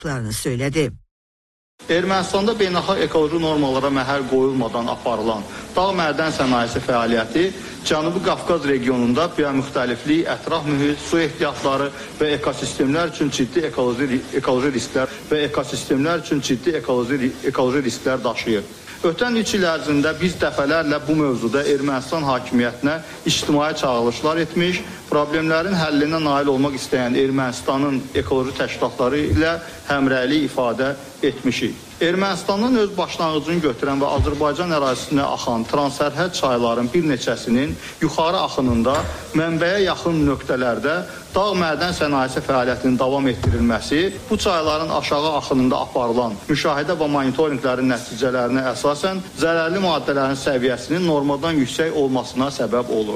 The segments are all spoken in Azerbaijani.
söyledi. Ermənistanda beynəlxalq ekoloji normalara məhəl qoyulmadan aparılan dağ mədən sənayesi fəaliyyəti Cənubi Qafqaz regionunda biomüxtəliflik, ətraf mühit, su ehtiyatları və ekosistemlər üçün ciddi ekoloji risklər daşıyır. Ötən 3 il ərzində biz dəfələrlə bu mövzuda Ermənistan hakimiyyətinə ictimai çağırışlar etmiş, problemlərin həllinə nail olmaq istəyən Ermənistanın ekoloji təşkilatları ilə həmrəylik ifadə etmişik. Ermənistandan öz başlanğıcını götürən və Azərbaycan ərazisinə axan transsərhəd çayların bir neçəsinin yuxarı axınında mənbəyə yaxın nöqtələrdə dağ mədən sənayesi fəaliyyətinin davam etdirilməsi, bu çayların aşağı axınında aparılan müşahidə və monitorinqlərin nəticələrinə əsasən zərərli maddələrin səviyyəsinin normadan yüksək olmasına səbəb olur.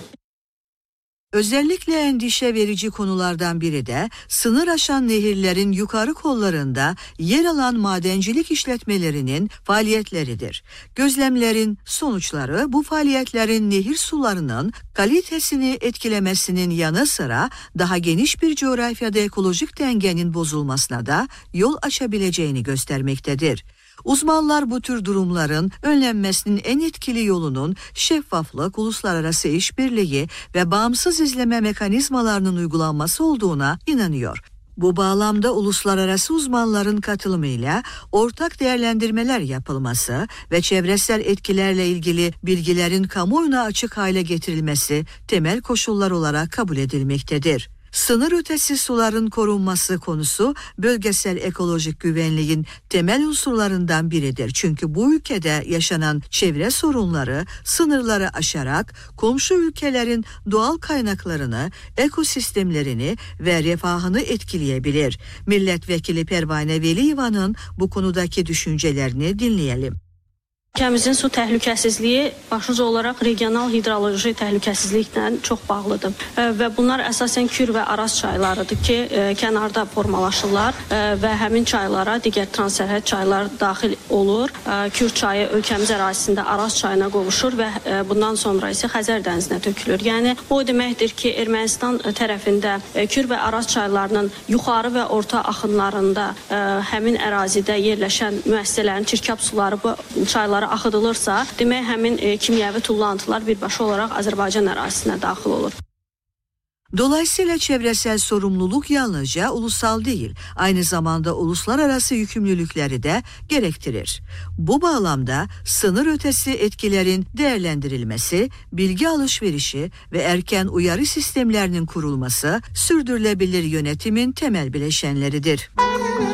Özellikle endişe verici konulardan biri de sınır aşan nehirlerin yukarı kollarında yer alan madencilik işletmelerinin faaliyetleridir. Gözlemlerin sonuçları bu faaliyetlerin nehir sularının kalitesini etkilemesinin yanı sıra daha geniş bir coğrafyada ekolojik dengenin bozulmasına da yol açabileceğini göstermektedir. Uzmanlar bu tür durumların önlenmesinin en etkili yolunun şeffaflık, uluslararası işbirliği ve bağımsız izleme mekanizmalarının uygulanması olduğuna inanıyor. Bu bağlamda uluslararası uzmanların katılımıyla ortak değerlendirmeler yapılması ve çevresel etkilerle ilgili bilgilerin kamuoyuna açık hale getirilmesi temel koşullar olarak kabul edilmektedir. Sınır ötesi suların korunması konusu bölgesel ekolojik güvenliğin temel unsurlarından biridir. Çünkü bu ülkede yaşanan çevre sorunları sınırları aşarak komşu ülkelerin doğal kaynaklarını, ekosistemlerini ve refahını etkileyebilir. Milletvekili Pervane Veliyeva'nın bu konudaki düşüncelerini dinleyelim. Ölkəmizin su təhlükəsizliyi başlıca olaraq regional hidroloji təhlükəsizliklə çox bağlıdır və bunlar əsasən Kür və Araz çaylarıdır ki, kənarda formalaşırlar və həmin çaylara digər transsərhəd çaylar daxil olur. Kür çayı ölkəmiz ərazisində Araz çayına qovuşur və bundan sonra isə Xəzər dənizinə tökülür. Yəni bu deməkdir ki, Ermənistan tərəfində Kür və Araz çaylarının yuxarı və orta axınlarında həmin ərazidə yerləşən müəssisələrin çirkab suları bu çaylara axıdılırsa, demək həmin kimyəvi tullantılar birbaşa olaraq Azərbaycan ərazisinə daxil olur. Dolayısıyla çevresel sorumluluk yalnızca ulusal değil, aynı zamanda uluslararası yükümlülükleri de gerektirir. Bu bağlamda sınır ötesi etkilerin değerlendirilmesi, bilgi alışverişi ve erken uyarı sistemlerinin kurulması sürdürülebilir yönetimin temel bileşenleridir.